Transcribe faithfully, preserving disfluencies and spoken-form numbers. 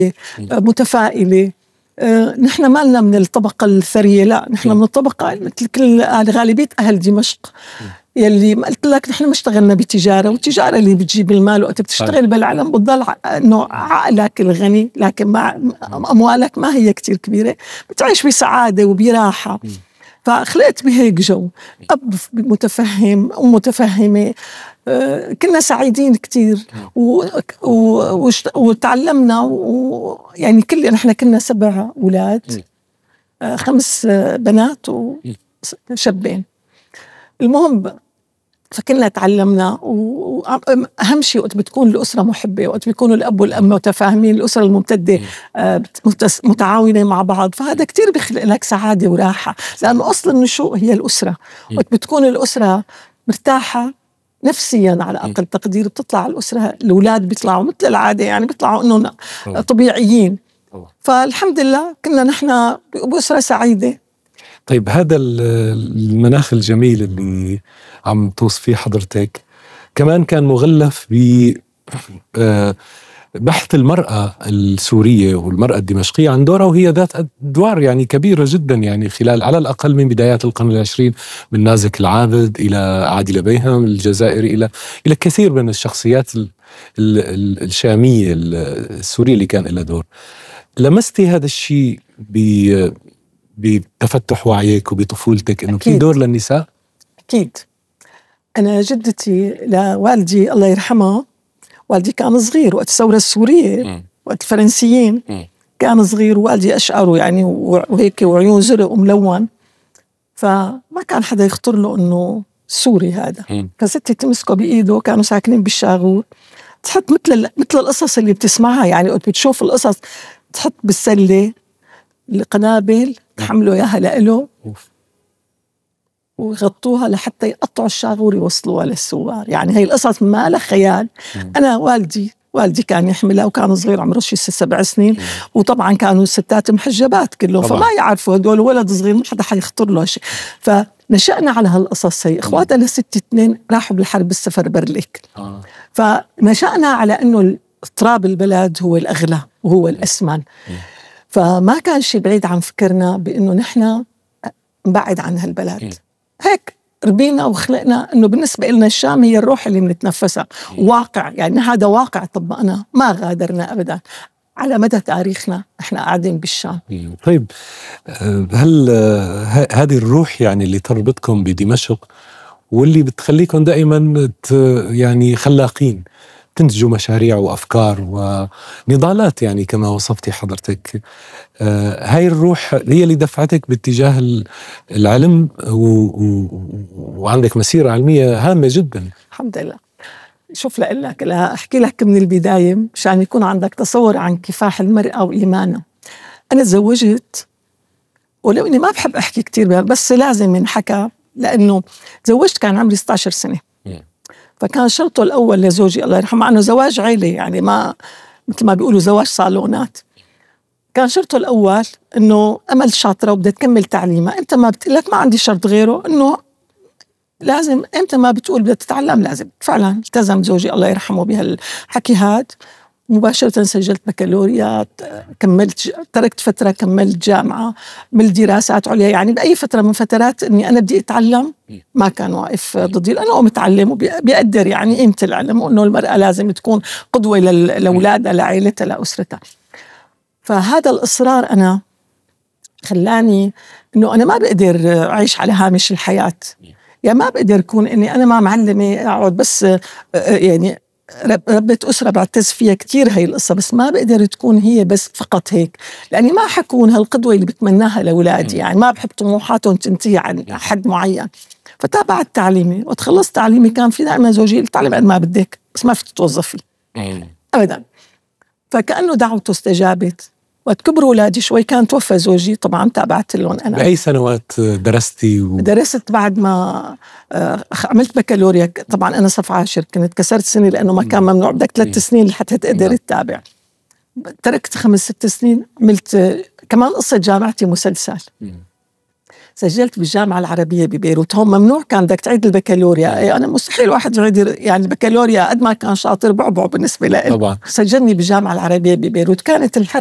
متفائلة. آه، نحن ما لنا من الطبقة الثرية، لا نحن من الطبقة مثل كل غالبية أهل دمشق يلي ما قلت لك نحن ما اشتغلنا بتجارة، والتجارة اللي بتجيب المال وقت بتشتغل بالعالم بتضل إنه عقلك الغني، لكن مع أموالك ما هي كتير كبيرة، بتعيش بسعادة وبراحة. فخلقت بهيك جو، أب متفهم ومتفهمة. آه، كنا سعيدين كتير و... و... وتعلمنا و... يعني كل نحن كنا سبع أولاد، آه، خمس بنات وشابين. المهم فكنا تعلمنا، وأهم شيء وقت بتكون الأسرة محبة، وقت بيكونوا الأب والأم متفاهمين، الأسرة الممتدة متعاونة مع بعض، فهذا كتير بيخلق لك سعادة وراحة، لأنه أصل النشوء هي الأسرة. وقت بتكون الأسرة مرتاحة نفسيا على أقل تقدير، بتطلع الأسرة الأولاد بيطلعوا مثل العادة، يعني بيطلعوا إنه طبيعيين. فالحمد لله كنا نحن بأسرة سعيدة. طيب هذا المناخ الجميل اللي عم توصفيه حضرتك كمان كان مغلف ب بحث المرأة السورية والمرأة الدمشقية عن دورها، وهي ذات أدوار يعني كبيرة جدا، يعني خلال على الأقل من بدايات القرن العشرين، من نازك العابد إلى عادلة بيهم الجزائري إلى إلى كثير من الشخصيات ال ال الشامية السورية اللي كان لها دور. لمستي هذا الشيء ب بتفتح وعيك وبطفولتك إنه في دور للنساء؟ أكيد. أنا جدتي لوالدي الله يرحمها، والدي كان صغير وقت الثورة السورية، م. وقت الفرنسيين م. كان صغير، ووالدي أشعره يعني وهيك وعيون زرق وملون، فما كان حدا يخطر له إنه سوري هذا. م. فستي تمسكه بإيده، كانوا ساكنين بالشاغور، تحط مثل مثل القصص اللي بتسمعها، يعني وقت بتشوف القصص تحط بالسلة القنابل تحملوا إياها لإله ويغطوها لحتى يقطعوا الشاغور يوصلوها للسوار. يعني هاي القصص ما لها خيال. مم. أنا والدي والدي كان يحملها، وكان صغير عمره شي سبع سنين، مم. وطبعا كانوا الستات محجبات كلهم، فما يعرفوا هدول، ولد صغير ما حدا حيخطر له شيء. فنشأنا على هالقصص هي. إخواتها لست اثنين راحوا بالحرب بالسفر برليك، آه. فنشأنا على إنه تراب البلد هو الأغلى وهو الأسمن. مم. فما كان شيء بعيد عن فكرنا بإنه نحن نبعد عن هالبلد. م. هيك ربينا وخلقنا إنه بالنسبة لنا الشام هي الروح اللي بنتنفسها، واقع، يعني هذا واقع طبقنا، ما غادرنا أبدا على مدى تاريخنا إحنا قاعدين بالشام. طيب هل هذه الروح يعني اللي تربطكم بدمشق واللي بتخليكم دائما يعني خلاقين، تنتجوا مشاريع وأفكار ونضالات، يعني كما وصفتي حضرتك، آه هاي الروح هي اللي دفعتك باتجاه العلم و... و... وعندك مسيرة علمية هامة جدا. الحمد لله. شوف لأقلك لا أحكي لك من البداية مشان يكون عندك تصور عن كفاح المرأة وإيمانها. أنا تزوجت، ولو إني ما بحب أحكي كتير بس لازم ينحكى، لأنه تزوجت كان عمري ستة عشر سنة. فكان شرطه الأول لزوجي الله يرحمه، عنه زواج عيلة، يعني ما مثل ما بيقولوا زواج صالونات. كان شرطه الأول إنه أمل شاطرة وبدها تكمل تعليمها، أنت ما بتقلك ما عندي شرط غيره، إنه لازم أنت ما بتقول بدها تتعلم لازم. فعلا التزم زوجي الله يرحمه بهالحكي هاد. مباشرة سجلت بكالوريات، كملت، تركت فترة كملت جامعة، من دراسات عليا، يعني بأي فترة من فترات إني أنا بدي أتعلم ما كان واقف ضدي، لأنه هو متعلم وبيقدر يعني قيمة العلم، وإنه المرأة لازم تكون قدوة لأولادها لعائلتها لأسرتها. فهذا الإصرار أنا خلاني إنه أنا ما بقدر أعيش على هامش الحياة، يعني ما بقدر أكون إني أنا ما معلمة أقعد بس يعني ربة أسرة بعتز فيها كتير هاي القصة، بس ما بقدر تكون هي بس فقط هيك، لأني ما حكون هالقدوة اللي بتمناها لأولادي، يعني ما بحب طموحاتهم تنتهي عن حد معين. فتابعت تعليمي، وتخلصت تعليمي كان في دائما زوجي تعلم قد ما بدك بس ما فيك تتوظفي أبدا. فكأنه دعوته استجابت. وقت كبروا أولادي شوي كان توفى زوجي، طبعا تابعت لهم أنا. بأي سنوات درستي؟ و... درست بعد ما عملت بكالوريا، طبعا أنا صف عاشر كنت، كسرت سنة لأنه ما كان ممنوع، بدك ثلاث سنين لحتى تقدر تتابع. تركت خمس ست سنين، عملت كمان قصة جامعتي مسلسل. سجلت بالجامعة العربية ببيروت. هون ممنوع كان بدك تعيد البكالوريا. أي أنا مستحيل واحد يعيد يعني البكالوريا، قد ما كان شاطر بعبع بالنسبة لي. طبعا سجلني بالجامعة العربية ببيروت. كانت الحرب